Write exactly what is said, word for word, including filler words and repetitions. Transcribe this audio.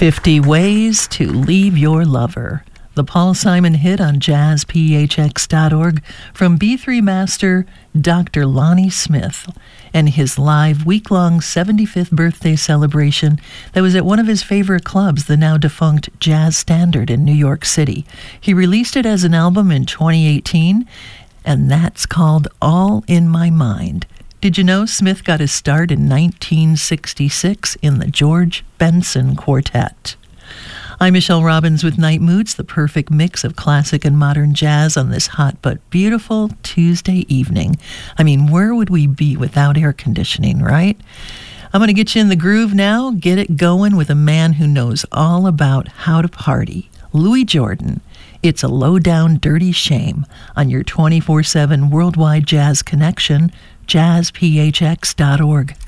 fifty Ways to Leave Your Lover. The Paul Simon hit on jazz p h x dot org from B three master Doctor Lonnie Smith and his live week-long seventy-fifth birthday celebration that was at one of his favorite clubs, the now defunct Jazz Standard in New York City. He released it as an album in twenty eighteen, and that's called All in My Mind. Did you know Smith got his start in nineteen sixty-six in the George Benson Quartet? I'm Michelle Robbins with Night Moods, the perfect mix of classic and modern jazz on this hot but beautiful Tuesday evening. I mean, where would we be without air conditioning, right? I'm going to get you in the groove now, get it going with a man who knows all about how to party, Louis Jordan. It's a low-down dirty shame on your twenty-four seven worldwide jazz connection, jazz p h x dot org.